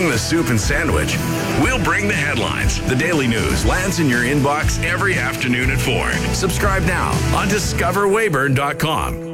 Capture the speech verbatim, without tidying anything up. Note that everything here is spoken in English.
bring the soup and sandwich. We'll bring the headlines. The Daily News lands in your inbox every afternoon at four. Subscribe now on discover weyburn dot com.